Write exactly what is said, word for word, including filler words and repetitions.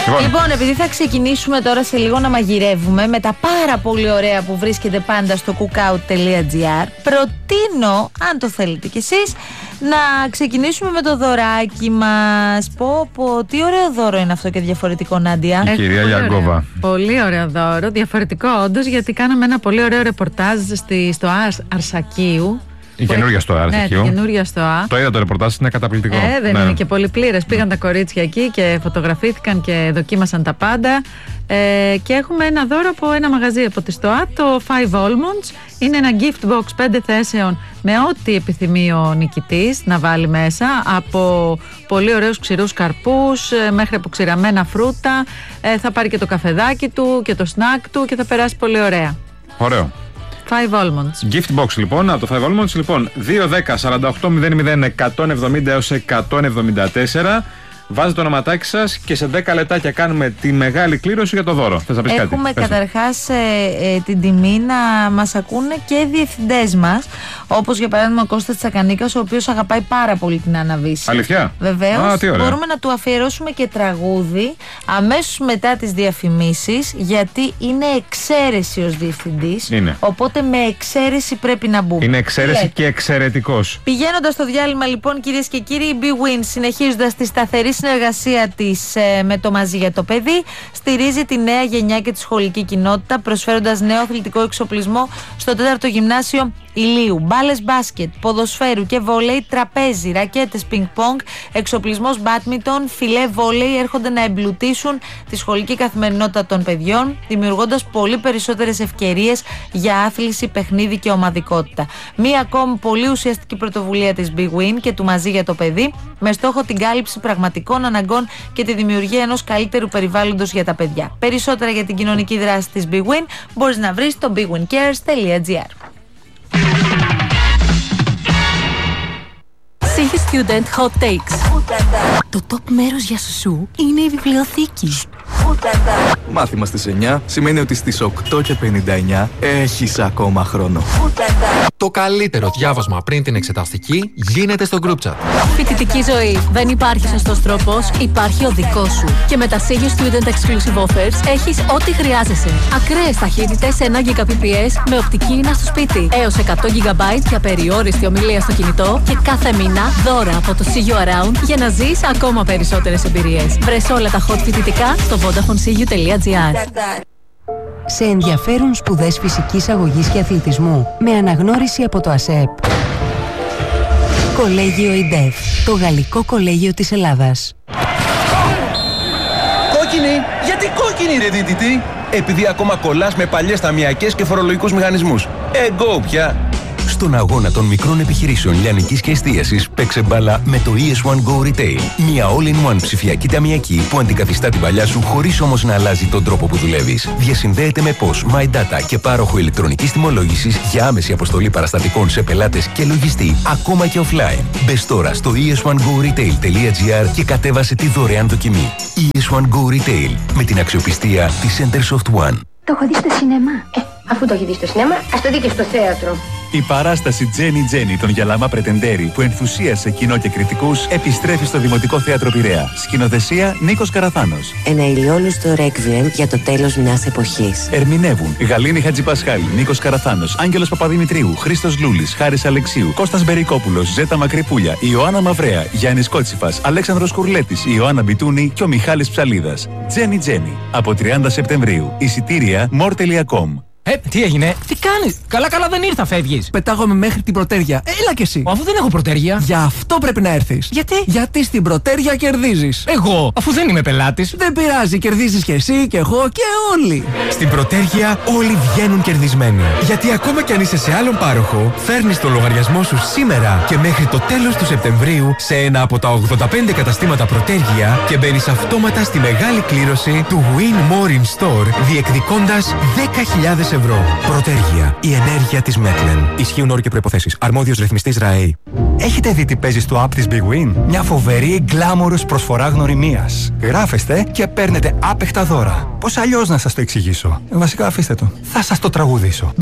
Λοιπόν. λοιπόν, επειδή θα ξεκινήσουμε τώρα σε λίγο να μαγειρεύουμε με τα πάρα πολύ ωραία που βρίσκεται πάντα στο cookout τελεία gr, προτείνω, αν το θέλετε κι εσείς, να ξεκινήσουμε με το δωράκι μας. Πω πω, τι ωραίο δώρο είναι αυτό και διαφορετικό, Νάντια. Η κυρία Γιαγκόβα. Πολύ ωραίο δώρο, διαφορετικό όντως, γιατί κάναμε ένα πολύ ωραίο ρεπορτάζ στη, στο Αρ, Αρσακίου. Η καινούργια στο Α. Ναι, η καινούργια στο Α. Το είδα το ρεπορτάζ, είναι καταπληκτικό. Ε, δεν ναι. είναι και πολύ πλήρες. Πήγαν τα κορίτσια εκεί και φωτογραφήθηκαν και δοκίμασαν τα πάντα. Ε, και έχουμε ένα δώρο από ένα μαγαζί από τη ΣΤΟΑ, το Five Almonds. Είναι ένα gift box πέντε θέσεων με ό,τι επιθυμεί ο νικητής να βάλει μέσα, από πολύ ωραίους ξηρούς καρπούς μέχρι από ξηραμένα φρούτα. Ε, θα πάρει και το καφεδάκι του και το σνακ του και θα περάσει πολύ ωραία. Ωραίο. Five Almonds. Gift box λοιπόν, από το Five Almonds. Λοιπόν, δύο δέκα σαράντα οκτώ μηδέν μηδέν εκατόν εβδομήντα έως εκατόν εβδομήντα τέσσερα. Βάζετε το ονοματάκι σας και σε δέκα λεπτάκια κάνουμε τη μεγάλη κλήρωση για το δώρο. Θες να πεις κάτι? Έχουμε καταρχάς ε, ε, την τιμή να μας ακούνε και οι διευθυντές μας, όπως για παράδειγμα ο Κώστας Τσακανίκας, ο οποίος αγαπάει πάρα πολύ την Άννα Βύση. Αλήθεια? Βεβαίως. Μπορούμε να του αφιερώσουμε και τραγούδι αμέσως μετά τις διαφημίσεις, γιατί είναι εξαίρεση ως διευθυντής. Είναι. Οπότε με εξαίρεση πρέπει να μπούμε. Είναι εξαίρεση Λέτε. και εξαιρετικός. Πηγαίνοντας στο διάλειμμα λοιπόν, κυρίες και κύριοι, η BWIN, συνεχίζοντας τη σταθερή συνεργασία της ε, με το Μαζί για το Παιδί, στηρίζει τη νέα γενιά και τη σχολική κοινότητα, προσφέροντας νέο αθλητικό εξοπλισμό στο τέταρτο γυμνάσιο Ηλίου. Μπάλες μπάσκετ, ποδοσφαίρου και βόλεϊ, τραπέζι, ρακέτες πινκ-πονγκ, εξοπλισμός μπάτμιντον, φιλέ βόλεϊ έρχονται να εμπλουτίσουν τη σχολική καθημερινότητα των παιδιών, δημιουργώντας πολύ περισσότερες ευκαιρίες για άθληση, παιχνίδι και ομαδικότητα. Μία ακόμη πολύ ουσιαστική πρωτοβουλία της BWIN και του Μαζί για το Παιδί, με στόχο την κάλυψη πραγματικών αναγκών και τη δημιουργία ενός καλύτερου περιβάλλοντος για τα παιδιά. Περισσότερα για την κοινωνική δράση της BWIN μπορείς να βρεις στο μπι γουίν κέαρς τελεία τζι άρ. Σίγη Student Hot Takes. Το top μέρος για σουσού είναι η βιβλιοθήκη. Μάθημα στις εννιά σημαίνει ότι στις οκτώ και πενήντα εννιά έχεις ακόμα χρόνο. Το καλύτερο διάβασμα πριν την εξεταστική γίνεται στο group chat. Φοιτητική ζωή. Δεν υπάρχει σωστός τρόπος, υπάρχει ο δικός σου. Και με τα Σίγη Student Exclusive Offers έχεις ό,τι χρειάζεσαι. Ακραίες ταχύτητες ένα γιγαμπιτ με οπτική ίνα στο σπίτι. Έως εκατό γιγαμπάιτ για περιόριστη ομιλία στο κινητό και κάθε μήνα δώρα από το See You Around για να ζεις ακόμα περισσότερες εμπειρίες. Βρες όλα τα hot φοιτητικά στο vodafone c u τελεία g r. Σε ενδιαφέρουν σπουδές φυσικής αγωγής και αθλητισμού με αναγνώριση από το ΑΣΕΠ. Κολέγιο ΙΝΤΕΦ, το γαλλικό κολέγιο της Ελλάδας. Κόκκινη! Γιατί κόκκινη ρε διαιτητή? Επειδή ακόμα κολλάς με παλιές ταμιακές και φορολογικούς μηχανισμούς. Εγώ πια! Στον αγώνα των μικρών επιχειρήσεων λιανικής και εστίασης παίξε μπάλα με το ι ες one Go Retail. Μια all-in-one ψηφιακή ταμιακή που αντικαθιστά την παλιά σου χωρίς όμως να αλλάζει τον τρόπο που δουλεύεις. Διασυνδέεται με P O S, MyData και πάροχο ηλεκτρονικής τιμολόγησης για άμεση αποστολή παραστατικών σε πελάτες και λογιστή, ακόμα και offline. Μπες τώρα στο ι ες one go retail τελεία gr και κατέβασε τη δωρεάν δοκιμή. ι ες one Go Retail, με την αξιοπιστία της Centersoft One. Το έχω δει στο σινεμά. Ε, αφού το έχει δει στο σινεμά, ας το δει και στο θέατρο. Η παράσταση Τζένι Τζένι των Γιαλαμά Πρετεντέρη που ενθουσίασε κοινό και κριτικούς επιστρέφει στο Δημοτικό Θέατρο Πειραιά. Σκηνοθεσία Νίκος Καραθάνος. Ένα ηλιόλουστο ρέκβιεμ για το τέλος μιας εποχής. Ερμηνεύουν Γαλήνη Χατζηπασχάλη, Νίκος Καραθάνος, Άγγελος Παπαδημητρίου, Χρήστος Λούλης, Χάρης Αλεξίου, Κώστας Μπερικόπουλος, Ζέτα Μακρυπούλια, Ιωάννα Μαυρέα, Γιάννης Κότσιφας, Αλέξανδρος Κουρλέτης, Ιωάννα Μπιτούνη και ο Μιχάλης Ψαλίδας. Τζένι Τζένι. Από τριάντα Σεπτεμβρίου. Εισιτήρια more τελεία com. Ε, τι έγινε, τι κάνεις, καλά καλά δεν ήρθα, φεύγεις. Πετάγομαι μέχρι την Πρωτέρια. Έλα κι εσύ. Αφού δεν έχω Πρωτέρια. Γι' αυτό πρέπει να έρθεις. Γιατί? Γιατί στην Πρωτέρια κερδίζεις. Εγώ, αφού δεν είμαι πελάτης. Δεν πειράζει, κερδίζεις κι εσύ και εγώ και όλοι. Στην Πρωτέρια όλοι βγαίνουν κερδισμένοι. Γιατί ακόμα κι αν είσαι σε άλλον πάροχο, φέρνεις το λογαριασμό σου σήμερα και μέχρι το τέλος του Σεπτεμβρίου σε ένα από τα ογδόντα πέντε καταστήματα Πρωτέρια και μπαίνεις αυτόματα στη μεγάλη κλήρωση του Win More in Store, διεκδικώντας δέκα χιλιάδες ευρώ. Πρωτέργεια. Η ενέργεια της Μέτλεν. Ισχύουν όροι και προϋποθέσεις. Αρμόδιος ρυθμιστής ΡΑΕΗ. Έχετε δει τι παίζει στο app της BWIN? Μια φοβερή γκλάμορος προσφορά γνωριμίας. Γράφεστε και παίρνετε άπεχτα δώρα. Πώς αλλιώς να σας το εξηγήσω? Βασικά αφήστε το. Θα σας το τραγουδήσω.